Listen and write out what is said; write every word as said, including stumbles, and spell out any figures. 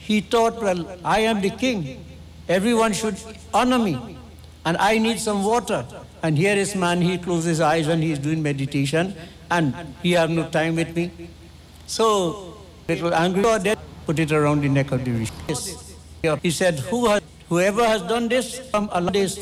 he thought, well, I am the king. Everyone should honor me. And I need some water. And here is man, he closes his eyes when he is doing meditation, and he have no time with me. So, little angry, put it around the neck of the rishi. He said, Who has, whoever has done this, from Allah